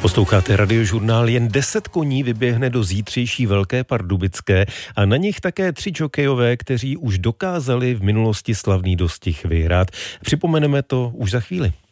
Posloucháte Radiožurnál. Jen 10 koní vyběhne do zítřejší Velké Pardubické a na nich také 3 jokejové, kteří už dokázali v minulosti slavný dostih vyhrát. Připomeneme to už za chvíli.